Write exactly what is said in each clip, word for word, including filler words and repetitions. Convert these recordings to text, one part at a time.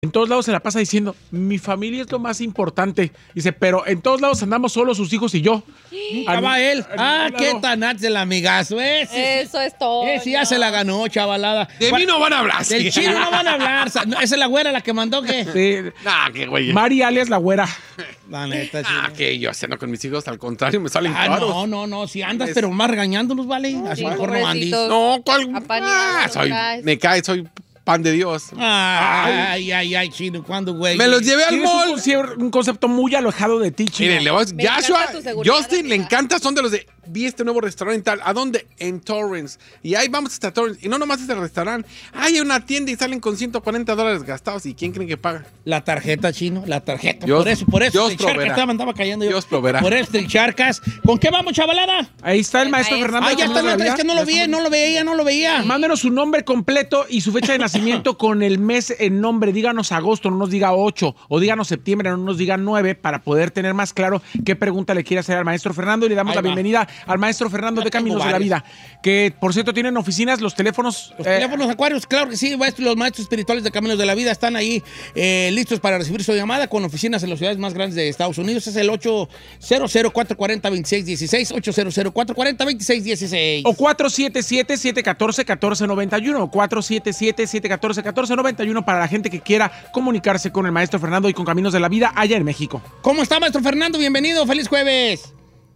En todos lados se la pasa diciendo, mi familia es lo más importante. Dice, pero en todos lados andamos solos sus hijos y yo. Nunca va él. Ah, qué tanats del amigazo. Ese, Eso es todo. Ese ya se la ganó, chavalada. De mí no van a hablar. Del sí. chino no van a hablar. No, esa es la güera la que mandó, ¿qué? Sí. Nah, qué güey. Mari alias la güera. La neta, chino. Ah, que yo haciendo con mis hijos, al contrario, me salen Ah, caros. no, no, no. Si andas, Es- pero más regañándolos, ¿vale? Así sí, mejor no andes. pobrecitos. No, ¿cuál? Apañado, Ah, soy, traes. me cae, soy pan de Dios. Ay, ay, ay, chino. ¿Cuándo, güey? Me los llevé al Tienes un, mall. conce- un concepto muy alejado de ti, Chino. Miren, le voy a- Me Joshua, encanta tu seguridad, Justin, le amiga. encanta, son de los de, vi este nuevo restaurante tal. ¿A dónde? En Torrance. Y ahí vamos hasta Torrance. Y no nomás es el restaurante. Ay, hay una tienda y salen con ciento cuarenta dólares gastados. ¿Y quién creen que paga? La tarjeta, chino, la tarjeta. Dios- por eso, por eso. Dios el charcas proveerá. estaba, andaba cayendo yo. Dios proveerá. Por eso, el charcas. ¿Con qué vamos, chavalada? Ahí está el El maestro maestro. Fernando. Ah, de ya Caminos está, de la no, es Vida. que no lo vi, no lo veía, no lo veía. Mándenos su nombre completo y su fecha de nacimiento con el mes en nombre. Díganos agosto, no nos diga ocho. O díganos septiembre, no nos diga nueve, para poder tener más claro qué pregunta le quiere hacer al maestro Fernando. Y le damos Ahí la va. bienvenida al maestro Fernando Ya de tengo Caminos de la varios. Vida. Que, por cierto, tienen oficinas, los teléfonos. Los eh, teléfonos acuarios, claro que sí, maestro, los maestros espirituales de Caminos de la Vida están ahí eh, listos para recibir su llamada con oficinas en las ciudades más grandes de Estados Unidos. Es el ocho cero cero, cuatro cuatro cero, dos seis uno seis, ocho cero cero, cuatro cuatro cero, dos seis uno seis. O cuatro siete siete, siete uno cuatro, uno cuatro nueve uno, cuatro siete siete, siete uno cuatro, uno cuatro nueve uno para la gente que quiera comunicarse con el maestro Fernando y con Caminos de la Vida allá en México. ¿Cómo está, maestro Fernando? Bienvenido, feliz jueves.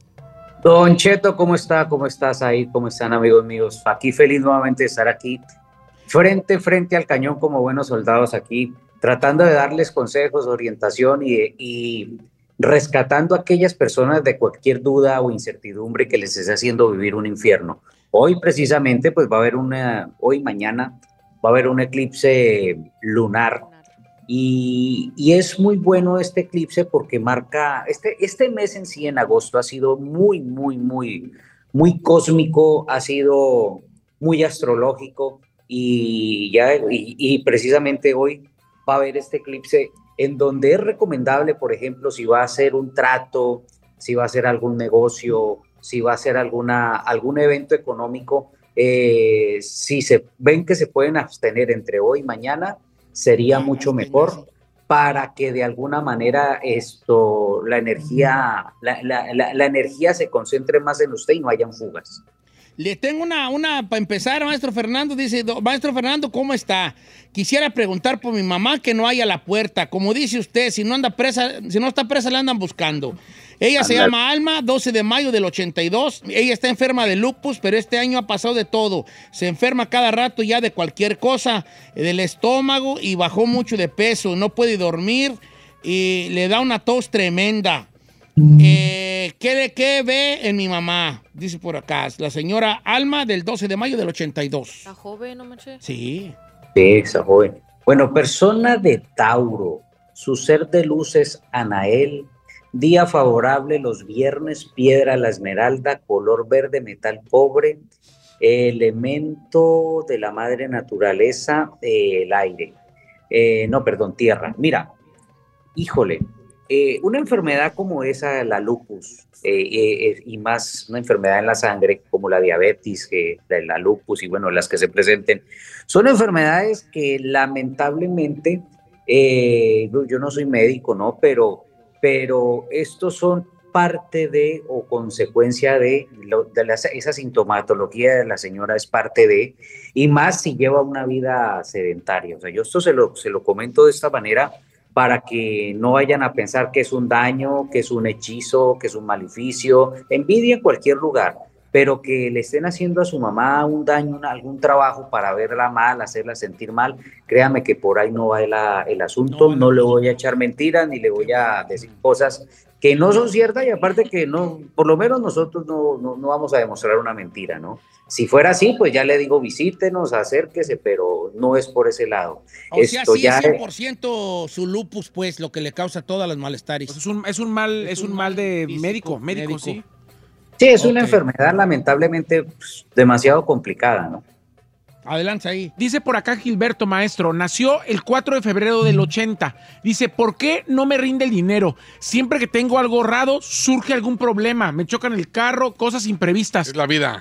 Don Cheto, ¿cómo está? ¿Cómo estás ahí? ¿Cómo están, amigos míos? Aquí feliz nuevamente de estar aquí, frente, frente al cañón como buenos soldados aquí, tratando de darles consejos, orientación y, y rescatando a aquellas personas de cualquier duda o incertidumbre que les esté haciendo vivir un infierno. Hoy precisamente, pues va a haber una, hoy mañana, va a haber un eclipse lunar. Y, y es muy bueno este eclipse porque marca, este, este mes en sí, en agosto, ha sido muy, muy, muy, muy cósmico, ha sido muy astrológico y, ya, y, y precisamente hoy va a haber este eclipse en donde es recomendable, por ejemplo, si va a hacer un trato, si va a hacer algún negocio, si va a hacer alguna, algún evento económico, eh, si se ven que se pueden abstener entre hoy y mañana, sería mucho mejor para que de alguna manera esto, la energía, la, la, la, la energía se concentre más en usted y no hayan fugas. Le tengo una, una para empezar, maestro Fernando. Dice, "Do- maestro Fernando, ¿cómo está? Quisiera preguntar por mi mamá que no hay a la puerta. Como dice usted, si no anda presa, si no está presa, la andan buscando. Ella se Anda. llama Alma, doce de mayo del ochenta y dos. Ella está enferma de lupus, pero este año ha pasado de todo. Se enferma cada rato ya de cualquier cosa, eh, del estómago, y bajó mucho de peso. No puede dormir y le da una tos tremenda. Eh, ¿qué, ¿Qué ve en mi mamá? Dice por acá, la señora Alma del doce de mayo del ochenta y dos. Está joven, no manches. Sí. Sí, esa joven. Bueno, persona de Tauro, su ser de luz es Anael, día favorable los viernes, piedra la esmeralda, color verde, metal cobre, elemento de la madre naturaleza, eh, el aire. Eh, no, perdón, tierra. Mira, híjole, eh, una enfermedad como esa, la lupus, eh, eh, y más una enfermedad en la sangre como la diabetes, que la, la lupus y bueno, las que se presenten, son enfermedades que lamentablemente, eh, yo no soy médico, ¿no? Pero, pero estos son parte de o consecuencia de, lo, de la, esa sintomatología de la señora es parte de, y más si lleva una vida sedentaria. O sea, yo esto se lo, se lo comento de esta manera para que no vayan a pensar que es un daño, que es un hechizo, que es un maleficio, envidia en cualquier lugar, pero que le estén haciendo a su mamá un daño, una, algún trabajo para verla mal, hacerla sentir mal, créame que por ahí no va el, el asunto, no, no le voy a echar mentiras ni le voy a decir cosas que no son ciertas y aparte que no, por lo menos nosotros no, no, no vamos a demostrar una mentira, ¿no? Si fuera así, pues ya le digo, visítenos, acérquese, pero no es por ese lado. O Esto sea, sí ya es cien por ciento su lupus, pues, lo que le causa todas las malestares. Pues es, un, es un mal, es, es un, un mal de físico, médico, médico, médico, sí. Sí, es okay. Una enfermedad lamentablemente pues, demasiado complicada, ¿no? Adelante ahí. Dice por acá Gilberto, maestro, nació el cuatro de febrero del ochenta. Dice, ¿por qué no me rinde el dinero? Siempre que tengo algo ahorrado, surge algún problema. Me chocan el carro, cosas imprevistas. Es la vida.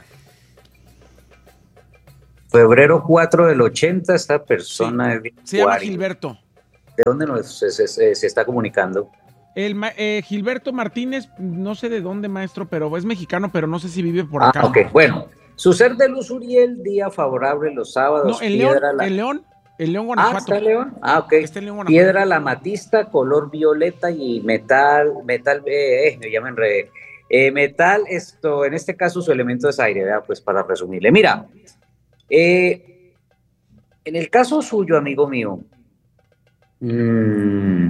Febrero cuatro del ochenta, esta persona sí. Se llama Gilberto. ¿De dónde nos se, se, se está comunicando? El eh, Gilberto Martínez, no sé de dónde, maestro, pero es mexicano, pero no sé si vive por Ah, acá. ok, bueno. Su ser de luz, Uriel, día favorable los sábados. No, el León, la... el León, el León, Ah, Guanajuato. ¿está León? Ah, ok. Está en León, Guanajuato. Piedra la amatista, color violeta y metal, metal, eh, eh, ya me enredé. Eh, metal, esto, en este caso su elemento es aire, ¿verdad? Pues para resumirle. Mira, eh, en el caso suyo, amigo mío, mmm,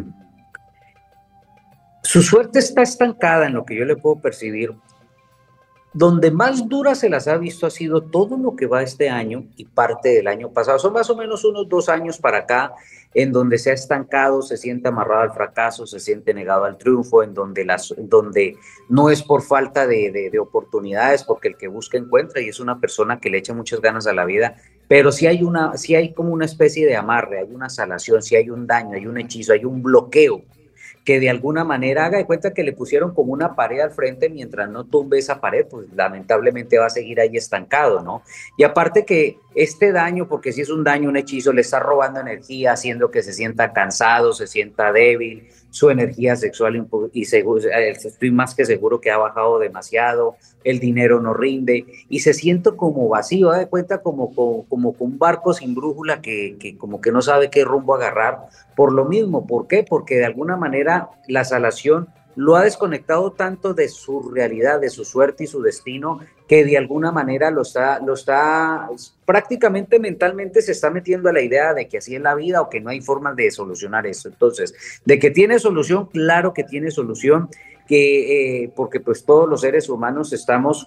su suerte está estancada en lo que yo le puedo percibir. Donde más dura se las ha visto ha sido todo lo que va este año y parte del año pasado. Son más o menos unos dos años para acá en donde se ha estancado, se siente amarrado al fracaso, se siente negado al triunfo, en donde, las, donde no es por falta de, de, de oportunidades, porque el que busca encuentra y es una persona que le echa muchas ganas a la vida, pero sí hay, una, sí hay como una especie de amarre, hay una salación, sí hay un daño, hay un hechizo, hay un bloqueo que de alguna manera haga de cuenta que le pusieron como una pared al frente, mientras no tumbe esa pared, pues lamentablemente va a seguir ahí estancado, ¿no? Y aparte que este daño, porque si es un daño, un hechizo, le está robando energía, haciendo que se sienta cansado, se sienta débil, su energía sexual, y seguro, estoy más que seguro que ha bajado demasiado, el dinero no rinde, y se siente como vacío, da de cuenta como, como, como un barco sin brújula que, que como que no sabe qué rumbo agarrar, por lo mismo. ¿Por qué? Porque de alguna manera la salación lo ha desconectado tanto de su realidad, de su suerte y su destino, que de alguna manera lo está, lo está prácticamente mentalmente se está metiendo a la idea de que así es la vida o que no hay formas de solucionar eso. Entonces, de que tiene solución, claro que tiene solución, que eh, porque pues todos los seres humanos estamos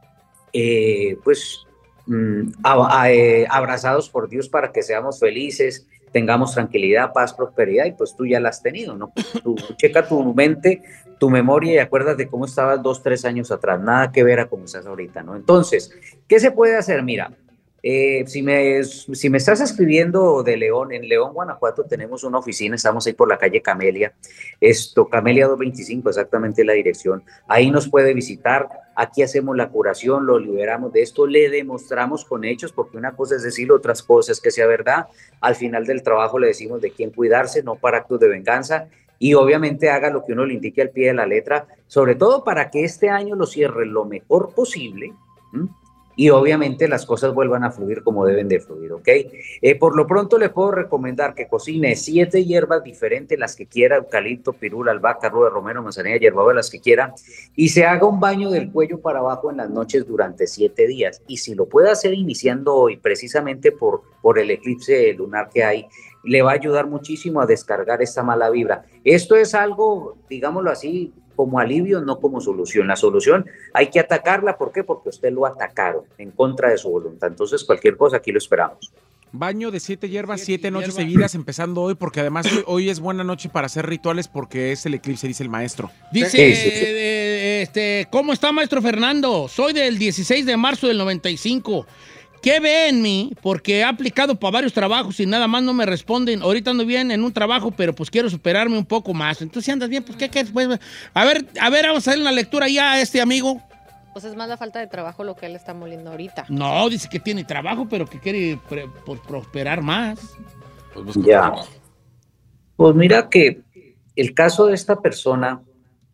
eh, pues mm, a, a, eh, abrazados por Dios para que seamos felices, tengamos tranquilidad, paz, prosperidad, y pues tú ya la has tenido, ¿no? Tú checa tu mente, tu memoria y acuérdate cómo estabas dos, tres años atrás, nada que ver a cómo estás ahorita, ¿no? Entonces, ¿qué se puede hacer? Mira, eh, si, me, si me estás escribiendo de León, en León, Guanajuato, tenemos una oficina, estamos ahí por la calle Camelia, esto, Camelia doscientos veinticinco, exactamente la dirección, ahí nos puede visitar, aquí hacemos la curación, lo liberamos de esto, le demostramos con hechos, porque una cosa es decirlo, otras cosas que sea verdad, al final del trabajo le decimos de quién cuidarse, no para actos de venganza, y obviamente haga lo que uno le indique al pie de la letra, sobre todo para que este año lo cierre lo mejor posible, ¿m? Y obviamente las cosas vuelvan a fluir como deben de fluir, ¿ok? Eh, por lo pronto le puedo recomendar que cocine siete hierbas diferentes, las que quiera, eucalipto, pirula, albahaca, ruda, romero, manzanilla, hierbabuena, las que quiera, y se haga un baño del cuello para abajo en las noches durante siete días. Y si lo puede hacer iniciando hoy, precisamente por, por el eclipse lunar que hay, le va a ayudar muchísimo a descargar esta mala vibra. Esto es algo, digámoslo así, como alivio, no como solución. La solución hay que atacarla, ¿por qué? Porque usted lo atacaron en contra de su voluntad. Entonces, cualquier cosa, aquí lo esperamos. Baño de siete hierbas, siete, siete noches hierba. seguidas, empezando hoy, porque además hoy, hoy es buena noche para hacer rituales porque es el eclipse, dice el maestro. Dice, Sí, sí, sí. eh, este, ¿cómo está, maestro Fernando? Soy del dieciséis de marzo del noventa y cinco. ¿Qué ve en mí? Porque he aplicado para varios trabajos y nada más no me responden. Ahorita ando bien en un trabajo, pero pues quiero superarme un poco más. Entonces, si andas bien, pues, ¿qué quieres? Pues, a ver, a ver, vamos a hacer una lectura ya a este amigo. Pues es más la falta de trabajo lo que él está moliendo ahorita. No, dice que tiene trabajo, pero que quiere pre- por prosperar más. Pues busca Ya. trabajo. Pues mira que el caso de esta persona,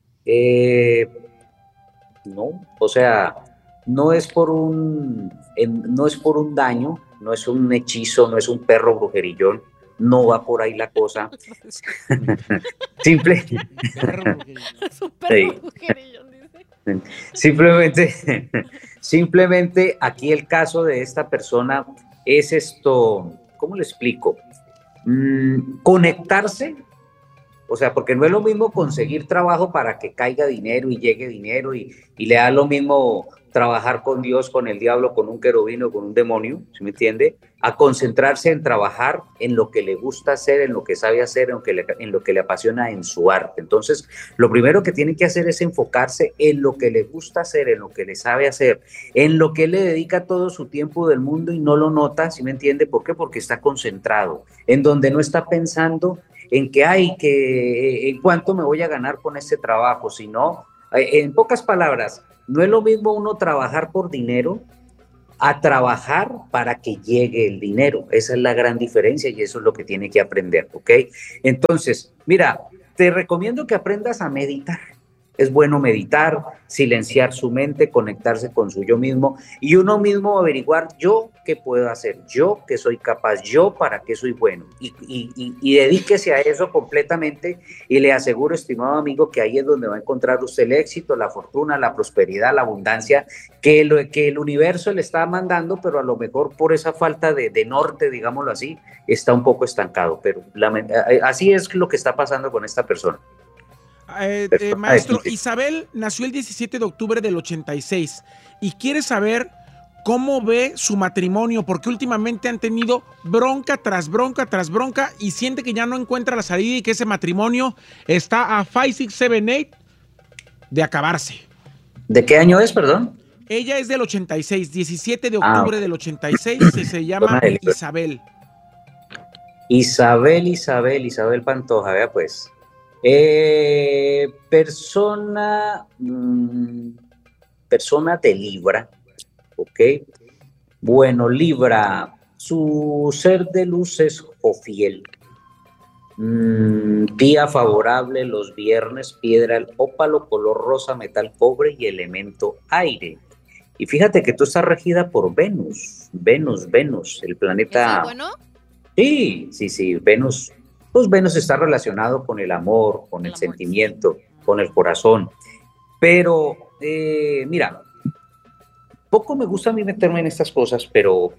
eh, no, o sea, no es por un, en- no es por un daño, no es un hechizo, no es un perro brujerillón, no va por ahí la cosa. Simple, Es un perro Sí. brujerillo, dice. simplemente, simplemente aquí el caso de esta persona es esto, ¿cómo le explico? Mm, conectarse, o sea, porque no es lo mismo conseguir trabajo para que caiga dinero y llegue dinero y, y le da lo mismo trabajar con Dios, con el diablo, con un querubino, con un demonio, ¿sí me entiende? A concentrarse en trabajar en lo que le gusta hacer, en lo que sabe hacer, en lo que le, en lo que le apasiona, en su arte. Entonces, lo primero que tiene que hacer es enfocarse en lo que le gusta hacer, en lo que le sabe hacer, en lo que él le dedica todo su tiempo del mundo y no lo nota, ¿sí me entiende? ¿Por qué? Porque está concentrado, en donde no está pensando en que hay que, en cuánto me voy a ganar con este trabajo, sino, en pocas palabras, no es lo mismo uno trabajar por dinero a trabajar para que llegue el dinero. Esa es la gran diferencia y eso es lo que tiene que aprender, ¿ok? Entonces, mira, te recomiendo que aprendas a meditar. Es bueno meditar, silenciar su mente, conectarse con su yo mismo y uno mismo averiguar yo qué puedo hacer, yo qué soy capaz, yo para qué soy bueno. Y, y, y, y dedíquese a eso completamente y le aseguro, estimado amigo, que ahí es donde va a encontrar usted el éxito, la fortuna, la prosperidad, la abundancia que, lo, que el universo le está mandando, pero a lo mejor por esa falta de, de norte, digámoslo así, está un poco estancado. Pero la, así es lo que está pasando con esta persona. Eh, eh, maestro, Isabel nació el diecisiete de octubre del ochenta y seis y quiere saber cómo ve su matrimonio, porque últimamente han tenido bronca tras bronca tras bronca y siente que ya no encuentra la salida y que ese matrimonio está a cinco, seis, siete, ocho de acabarse. ¿De qué año es, perdón? Ella es del ochenta y seis, diecisiete de octubre ah, del ochenta y seis y se llama Isabel. Isabel, Isabel, Isabel Pantoja, vea pues. Eh, persona, mmm, persona de Libra, ok. Bueno, Libra, su ser de luz es Jofiel. Mm, día favorable los viernes, piedra el ópalo, color rosa, metal cobre y elemento aire. Y fíjate que tú estás regida por Venus, Venus, Venus, el planeta. ¿Es bueno? Sí, sí, sí, Venus. Pues Venus está relacionado con el amor, con el, el sentimiento, con el corazón. Pero, eh, mira, poco me gusta a mí meterme en estas cosas, pero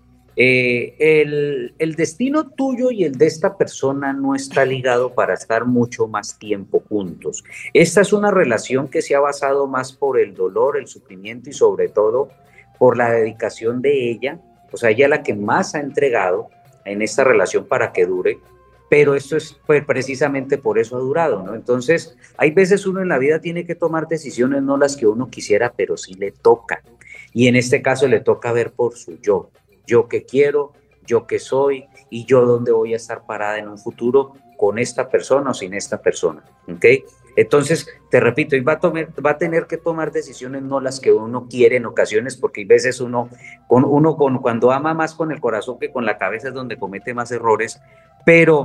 eh, el, el destino tuyo y el de esta persona no está ligado para estar mucho más tiempo juntos. Esta es una relación que se ha basado más por el dolor, el sufrimiento y sobre todo por la dedicación de ella. O sea, ella es la que más ha entregado en esta relación para que dure. Pero esto es pues, precisamente por eso ha durado, ¿no? Entonces, hay veces uno en la vida tiene que tomar decisiones, no las que uno quisiera, pero sí le toca. Y en este caso le toca ver por su yo. Yo que quiero, yo que soy, y yo dónde voy a estar parada en un futuro con esta persona o sin esta persona, ¿ok? Entonces, te repito, y va a, tomar, va a tener que tomar decisiones no las que uno quiere en ocasiones, porque hay veces uno, con, uno con, cuando ama más con el corazón que con la cabeza es donde comete más errores, pero,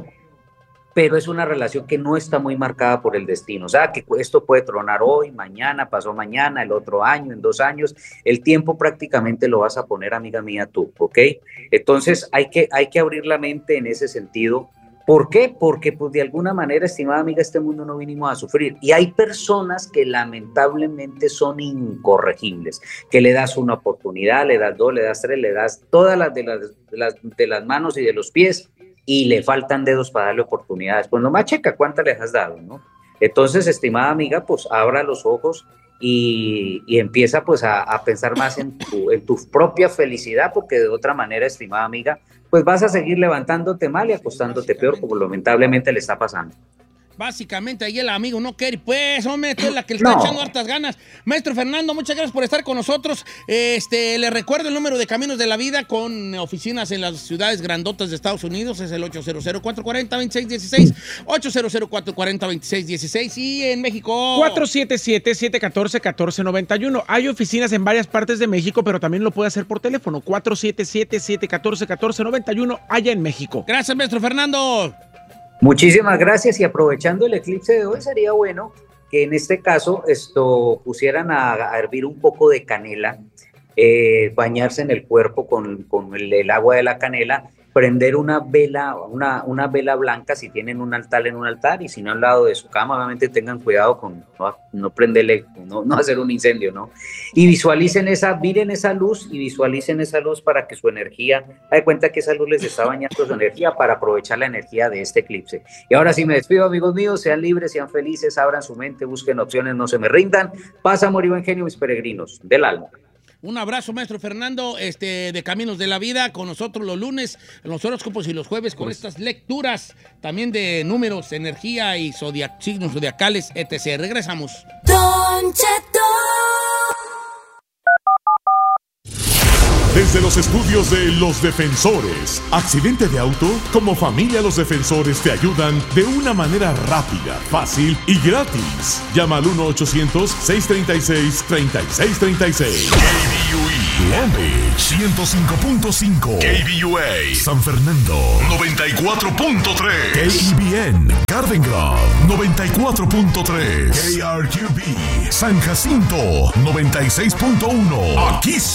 pero es una relación que no está muy marcada por el destino. O sea, que esto puede tronar hoy, mañana, pasó mañana, el otro año, en dos años. El tiempo prácticamente lo vas a poner, amiga mía, tú, ¿ok? Entonces, hay que, hay que abrir la mente en ese sentido. ¿Por qué? Porque pues de alguna manera, estimada amiga, este mundo no vinimos a sufrir. Y hay personas que lamentablemente son incorregibles, que le das una oportunidad, le das dos, le das tres, le das todas las de las, de las, de las manos y de los pies y le faltan dedos para darle oportunidades. Pues nomás checa cuántas les has dado, ¿no? Entonces, estimada amiga, pues abra los ojos y, y empieza pues a, a pensar más en tu, en tu propia felicidad, porque de otra manera, estimada amiga, pues vas a seguir levantándote mal y acostándote peor, como lamentablemente le está pasando. Básicamente, ahí el amigo no quiere, pues, hombre, tú es la que le está no. echando hartas ganas. Maestro Fernando, muchas gracias por estar con nosotros. Este, le recuerdo el número de Caminos de la Vida con oficinas en las ciudades grandotas de Estados Unidos, es el ocho cero cero, cuatro cuatro cero, dos seis uno seis, ocho cero cero, cuatro cuatro cero, dos seis uno seis, y en México cuatro siete siete, siete uno cuatro, uno cuatro nueve uno. Hay oficinas en varias partes de México, pero también lo puede hacer por teléfono, cuatro siete siete, siete uno cuatro, uno cuatro nueve uno, allá en México. Gracias, maestro Fernando. Muchísimas gracias, y aprovechando el eclipse de hoy, sería bueno que en este caso esto pusieran a, a hervir un poco de canela, eh, bañarse en el cuerpo con, con el, el agua de la canela, prender una vela, una, una vela blanca si tienen un altar en un altar, y si no al lado de su cama, obviamente tengan cuidado con no, no prenderle, no, no hacer un incendio, ¿no? Y visualicen esa, miren esa luz y visualicen esa luz para que su energía, hagan cuenta que esa luz les está bañando su energía para aprovechar la energía de este eclipse. Y ahora sí me despido, amigos míos, sean libres, sean felices, abran su mente, busquen opciones, no se me rindan. Paz, amor y buen genio, mis peregrinos del alma. Un abrazo, maestro Fernando, este, de Caminos de la Vida, con nosotros los lunes, los horóscopos, y los jueves con pues. estas lecturas también de números, energía y zodiac, signos zodiacales, etcétera. Regresamos. Don Cheto. Desde los estudios de Los Defensores, accidente de auto, como familia Los Defensores te ayudan de una manera rápida, fácil y gratis. Llama al uno ochocientos, seiscientos treinta y seis, treinta y seis treinta y seis. K B U E Long Beach ciento cinco punto cinco, K B U A San Fernando noventa y cuatro punto tres, K E B N Garden Grove noventa y cuatro punto tres, K R Q B San Jacinto noventa y seis punto uno. Aquí